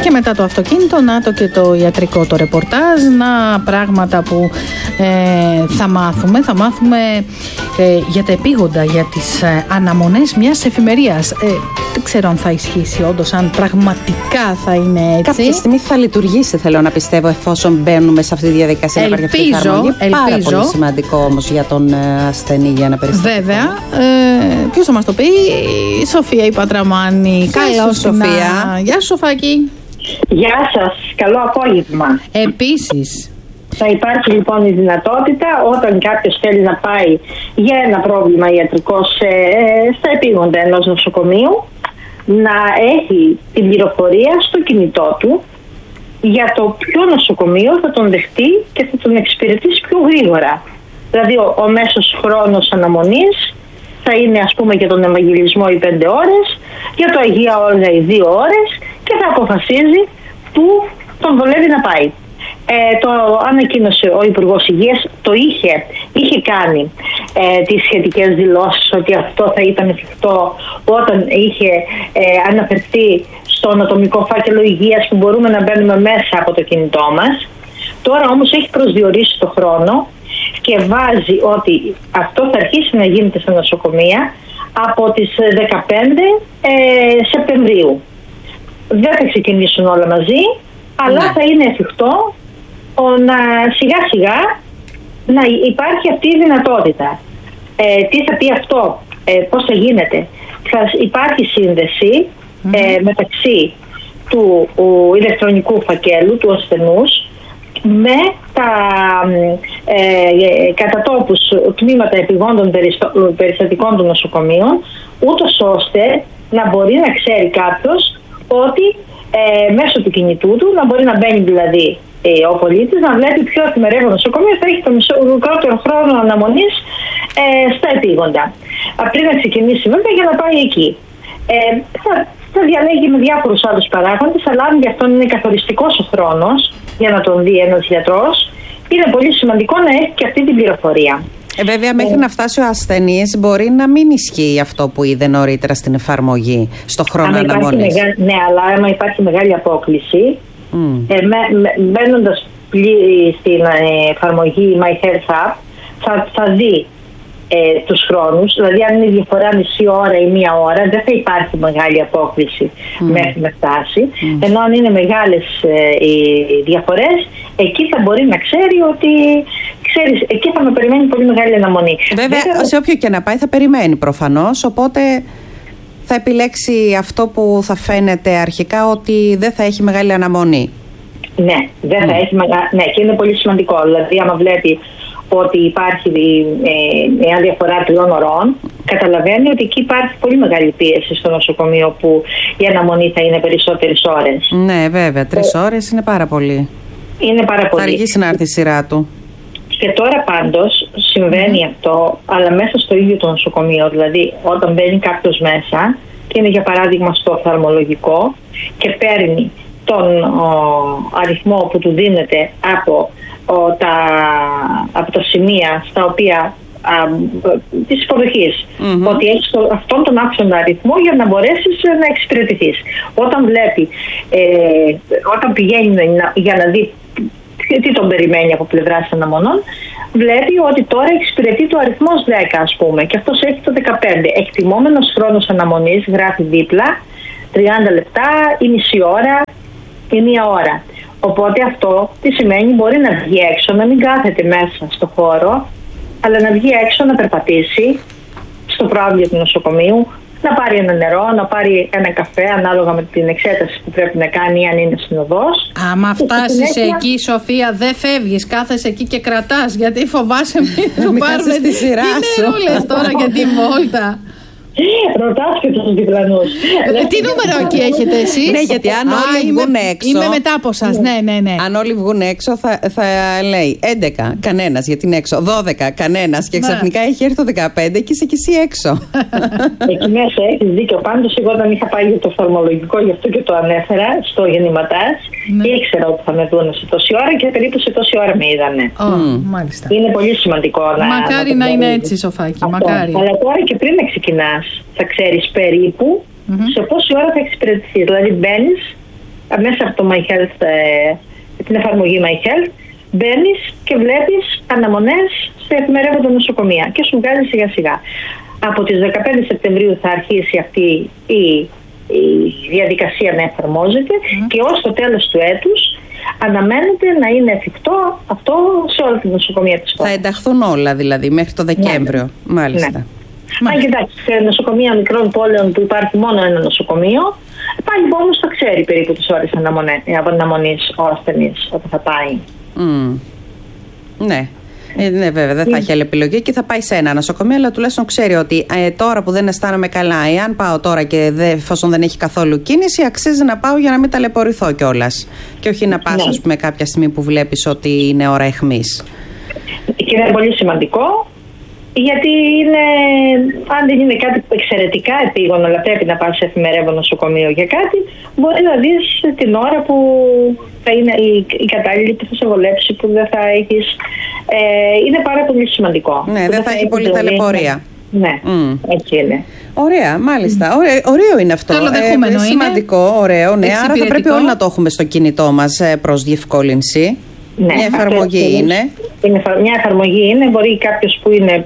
Και μετά το αυτοκίνητο, να το και το ιατρικό το ρεπορτάζ, να πράγματα που θα μάθουμε. Θα μάθουμε για τα επίγοντα, για τις αναμονές μιας εφημερίας. Δεν ξέρω αν θα ισχύσει όντως, αν πραγματικά θα είναι έτσι. Κάποια στιγμή θα λειτουργήσει, θέλω να πιστεύω, εφόσον μπαίνουμε σε αυτή τη διαδικασία. Ελπίζω. Πάρα πολύ σημαντικό όμως για τον ασθενή, για να περιστατικό. Βέβαια. Ποιος θα μας το πει? Η Σοφία η Πατραμάνη. Καλώς, Σοφία. Γεια σου, Σοφάκη. Γεια σας, καλό απόγευμα. Επίσης. Θα υπάρχει λοιπόν η δυνατότητα, όταν κάποιος θέλει να πάει για ένα πρόβλημα ιατρικό στα επίγοντα ενός νοσοκομείου, να έχει την πληροφορία στο κινητό του για το ποιο νοσοκομείο θα τον δεχτεί και θα τον εξυπηρετήσει πιο γρήγορα. Δηλαδή ο μέσος χρόνος αναμονής θα είναι, ας πούμε, για τον Ευαγγελισμό οι 5 ώρες, για το Αγία Όλγα οι 2 ώρες, και θα αποφασίζει που τον βολεύει να πάει. Το ανακοίνωσε ο Υπουργός Υγείας, το είχε κάνει τις σχετικές δηλώσεις ότι αυτό θα ήταν εφικτό όταν είχε αναφερθεί στον ατομικό φάκελο υγείας που μπορούμε να μπαίνουμε μέσα από το κινητό μας. Τώρα όμως έχει προσδιορίσει το χρόνο και βάζει ότι αυτό θα αρχίσει να γίνεται στα νοσοκομεία από τις 15 Σεπτεμβρίου. Δεν θα ξεκινήσουν όλα μαζί, αλλά θα είναι εφικτό να σιγά σιγά να υπάρχει αυτή η δυνατότητα. Τι θα πει αυτό, πώς θα γίνεται? Θα υπάρχει σύνδεση μεταξύ του ηλεκτρονικού φακέλου του ασθενούς με τα κατά τόπους τμήματα επιγόντων περιστατικών των νοσοκομείων, ούτως ώστε να μπορεί να ξέρει κάποιος ότι μέσω του κινητού του να μπορεί να μπαίνει, δηλαδή ο πολίτης να βλέπει ποιο εφημερεύον νοσοκομείο θα έχει το μικρότερο χρόνο αναμονής στα επίγοντα. Πριν να ξεκινήσει βέβαια για να πάει εκεί. Θα διαλέγει με διάφορους άλλους παράγοντες, αλλά αν για αυτόν είναι καθοριστικός ο χρόνος για να τον δει ένας γιατρός, είναι πολύ σημαντικό να έχει και αυτή την πληροφορία. Βέβαια, μέχρι να φτάσει ο ασθενής μπορεί να μην ισχύει αυτό που είδε νωρίτερα στην εφαρμογή, στο χρόνο αναμονής. Ναι, αλλά άμα υπάρχει μεγάλη απόκληση, μπαίνοντας στην εφαρμογή My Health App, θα δει τους χρόνους. Δηλαδή, αν είναι διαφορά μισή ώρα ή μία ώρα, δεν θα υπάρχει μεγάλη απόκληση μέχρι να φτάσει. Ενώ αν είναι μεγάλες οι διαφορές, εκεί θα μπορεί να ξέρει ότι εκεί θα με περιμένει πολύ μεγάλη αναμονή. Βέβαια, σε όποιο και να πάει θα περιμένει προφανώς, οπότε θα επιλέξει αυτό που θα φαίνεται αρχικά ότι δεν θα έχει μεγάλη αναμονή. Ναι, δεν θα έχει ναι, και είναι πολύ σημαντικό. Δηλαδή, άμα βλέπει ότι υπάρχει μια διαφορά 3 ωρών, καταλαβαίνει ότι εκεί υπάρχει πολύ μεγάλη πίεση στο νοσοκομείο που η αναμονή θα είναι περισσότερες ώρες. Ναι, βέβαια, 3 ώρες είναι πάρα πολύ. Είναι πάρα πολύ. Θα αργήσει να έρθει η σειρά του. Και τώρα πάντως συμβαίνει αυτό, αλλά μέσα στο ίδιο το νοσοκομείο. Δηλαδή, όταν μπαίνει κάποιος μέσα και είναι για παράδειγμα στο οφθαλμολογικό και παίρνει τον αριθμό που του δίνεται από τα σημεία στα οποία της υποδοχής, ότι έχεις αυτόν τον άξονα αριθμό για να μπορέσεις να εξυπηρετηθείς. Όταν βλέπει, όταν πηγαίνει για να δει τι τον περιμένει από πλευράς αναμονών, βλέπει ότι τώρα εξυπηρετεί το αριθμός 10, ας πούμε, και αυτός έχει το 15. Εκτιμόμενος χρόνος αναμονής, γράφει δίπλα, 30 λεπτά ή μισή ώρα ή μία ώρα. Οπότε αυτό τι σημαίνει? Μπορεί να βγει έξω, να μην κάθεται μέσα στο χώρο, αλλά να βγει έξω, να περπατήσει στο προάβλιο του νοσοκομείου, να πάρει ένα νερό, να πάρει ένα καφέ, ανάλογα με την εξέταση που πρέπει να κάνει, αν είναι συνοδός. Άμα φτάσεις εκεί, Σοφία, δεν φεύγεις, κάθεσαι εκεί και κρατάς, γιατί φοβάσαι μην σου πάρουν τη σειρά σου. Τι νερούλες τώρα για τη βόλτα. Ρωτάς και τους διπλανούς. Τι νούμερο εκεί έχετε εσείς? Ναι, γιατί αν όλοι βγουν έξω. Είμαι μετά από εσάς, ναι. Αν όλοι βγουν έξω, θα λέει 11, κανένας γιατί είναι έξω. 12, κανένας. Και ξαφνικά έχει έρθει το 15 και είσαι κι εσύ έξω. Εκεί μέσα έχεις δίκιο. Πάντως, εγώ όταν είχα πάει για το οφθαλμολογικό, γι' αυτό και το ανέφερα στο γεννηματάς, ήξερα ότι θα με δουν σε τόση ώρα και περίπου σε τόση ώρα με είδανε. Μάλιστα. Είναι πολύ σημαντικό Μακάρι να είναι έτσι, Σοφάκη. Μακάρι. Αλλά τώρα και πριν να ξεκινάς, θα ξέρεις περίπου σε πόση ώρα θα εξυπηρετηθείς. Δηλαδή μπαίνεις μέσα από το My Health, την εφαρμογή My Health, μπαίνεις και βλέπεις αναμονές σε εφημερεύοντα νοσοκομεία και σου βγάζει σιγά σιγά. Από τις 15 Σεπτεμβρίου θα αρχίσει αυτή η διαδικασία να εφαρμόζεται και ως το τέλος του έτους αναμένεται να είναι εφικτό αυτό σε όλα τα νοσοκομεία της χώρας. Θα ενταχθούν όλα δηλαδή μέχρι το Δεκέμβριο. Ναι. Μάλιστα. Αν κοιτάξει, σε νοσοκομεία μικρών πόλεων που υπάρχει μόνο ένα νοσοκομείο, πάλι όμως θα ξέρει περίπου τις ώρες αναμονής ο ασθενής όταν θα πάει. Ναι. Ναι, βέβαια, δεν θα έχει άλλη επιλογή και θα πάει σε ένα νοσοκομείο, αλλά τουλάχιστον ξέρει ότι τώρα που δεν αισθάνομαι καλά, εάν πάω τώρα και εφόσον δεν έχει καθόλου κίνηση, αξίζει να πάω για να μην ταλαιπωρηθώ κιόλας. Και όχι να πας, ας πούμε, κάποια στιγμή που βλέπεις ότι είναι ώρα αιχμής. Και είναι πολύ σημαντικό, γιατί αν δεν είναι κάτι εξαιρετικά επίγον, αλλά πρέπει να πας σε εφημερεύον νοσοκομείο για κάτι, μπορεί να δεις την ώρα που θα είναι η κατάλληλη που θα σε βολέψει, που δεν θα έχεις. Είναι πάρα πολύ σημαντικό. Ναι, δεν θα έχει πολύ ταλαιπωρία. Ναι, έτσι είναι. Ωραία, μάλιστα. Ωραίο είναι αυτό. Είναι σημαντικό, ωραίο. Ναι, άρα θα πρέπει όλοι να το έχουμε στο κινητό μας προς διευκόλυνση. Ναι, μια εφαρμογή είναι. Μια εφαρμογή είναι. Μπορεί κάποιος που είναι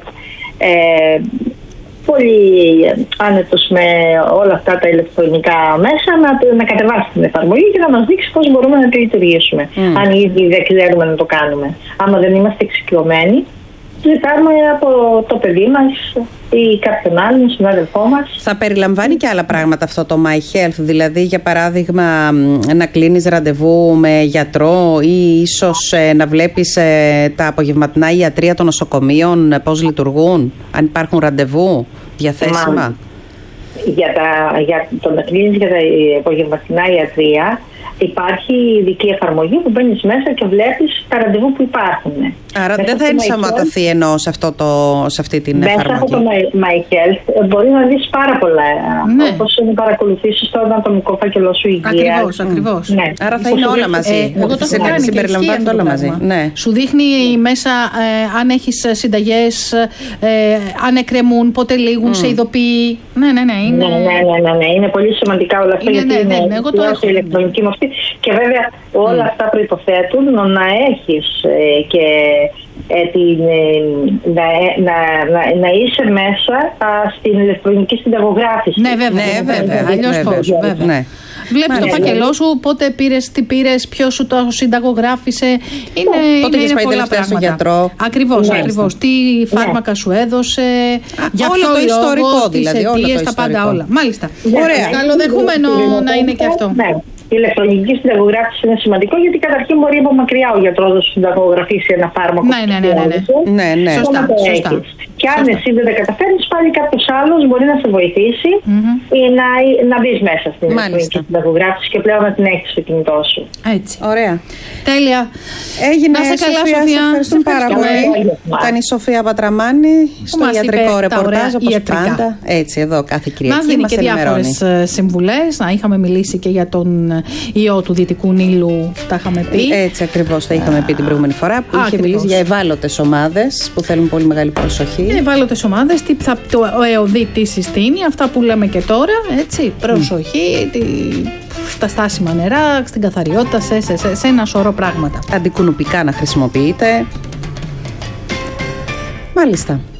πολύ άνετος με όλα αυτά τα ηλεκτρονικά μέσα να κατεβάσει την εφαρμογή και να μας δείξει πώς μπορούμε να τη λειτουργήσουμε. Αν ήδη δεν ξέρουμε να το κάνουμε. Άμα δεν είμαστε εξοικειωμένοι, ζητάμε από το παιδί μας ή κάποιον άλλον, συνάδελφό μας. Θα περιλαμβάνει και άλλα πράγματα αυτό το My Health, δηλαδή για παράδειγμα να κλείνεις ραντεβού με γιατρό ή ίσως να βλέπεις τα απογευματινά ιατρεία των νοσοκομείων, πώς λειτουργούν, αν υπάρχουν ραντεβού διαθέσιμα. Για το να κλείνεις για τα απογευματινά ιατρεία, υπάρχει ειδική εφαρμογή που μπαίνεις μέσα και βλέπεις τα ραντεβού που υπάρχουν. Άρα δεν θα ενσωματωθεί ενώ σε αυτή την εφαρμογή. Μέσα από το My Health μπορεί να δεις πάρα πολλά. Όπως να παρακολουθήσεις το ανατομικό φάκελο σου υγείας. Ακριβώς. Ναι. Άρα θα είναι όλα μαζί. Εγώ το έχω κάνει συμπεριλαμβάνονται όλα μαζί. Ναι. Σου δείχνει μέσα αν έχεις συνταγές, αν εκκρεμούν, πότε λήγουν, σε ειδοποιεί. Ναι. Είναι πολύ σημαντικά όλα αυτά γιατί είναι η ηλεκτρονική μορφή. Και βέβαια όλα αυτά προϋποθέτουν να έχεις και να είσαι μέσα στην ηλεκτρονική συνταγογράφηση. Ναι, βέβαια. Αλλιώς πώς, βέβαια. Ναι. Βλέπεις το φάκελό σου, πότε πήρες, τι πήρες, ποιος σου το συνταγογράφησε. Πότε είναι πολλά πράγματα. Στον γιατρό. Ακριβώς. Τι φάρμακα σου έδωσε. Για όλο το ιστορικό δηλαδή. Τις αιτίες, τα πάντα όλα. Μάλιστα. Ωραία. Καλοδεχούμενο να είναι και αυτό. Η ηλεκτρονική συνταγογράφηση είναι σημαντικό γιατί καταρχήν μπορεί από μακριά ο γιατρός να συνταγογραφήσει ένα φάρμακο. Ναι. Σωστά. Και αν εσύ δεν τα καταφέρνεις, πάλι κάποιος άλλος μπορεί να σε βοηθήσει ή να μπεις μέσα στην ηλεκτρονική συνταγογράφηση και πλέον να την έχεις στο κινητό σου. Έτσι. Ωραία. Τέλεια. Έγινε. Να σε καλά, Σοφία. Ευχαριστούμε πάρα πολύ. Ήταν η Σοφία Πατραμάνη στο ιατρικό ρεπορτάζ, όπως πάντα. Έτσι, εδώ κάθε Κυριακή. Μας δίνει και διάφορες συμβουλές. Να είχαμε μιλήσει και για τον ιό του Δυτικού Νείλου, τα είχαμε πει. Έτσι ακριβώς, τα είχαμε πει την προηγούμενη φορά, που είχε μιλήσει για ευάλωτες ομάδες που θέλουν πολύ μεγάλη προσοχή. Ευάλωτες ομάδες, το ΕΟΔ τι συστήνει, αυτά που λέμε και τώρα, έτσι, προσοχή, στα στάσιμα νερά, στην καθαριότητα, σε ένα σωρό πράγματα. Αντικουνουπικά να χρησιμοποιείτε. Μάλιστα.